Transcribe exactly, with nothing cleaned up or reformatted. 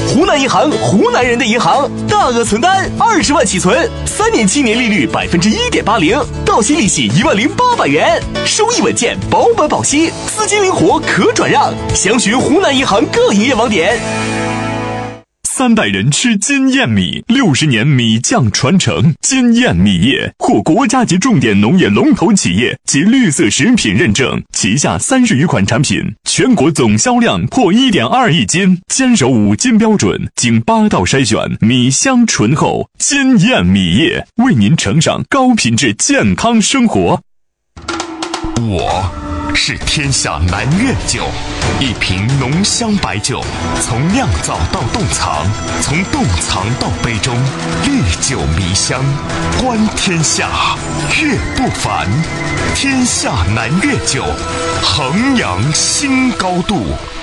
湖南银行，湖南人的银行，大额存单二十万起存，三年期年利率百分之一点八零，到期利息一万零八百元，收益稳健，保本保息，资金灵活可转让。详询湖南银行各营业网点。 三代人吃金燕米，六十年米酱传承。金燕米业获国家级重点农业龙头企业及绿色食品认证，旗下三十余款产品，全国总销量破 一点二亿斤，坚守五金标准，经八道筛选，米香醇厚。金燕米业为您呈上高品质健康生活。 我是天下南苑酒，一瓶浓香白酒，从酿造到冻藏，从冻藏到杯中，历久弥香，观天下，悦不凡。天下南苑酒，衡阳新高度。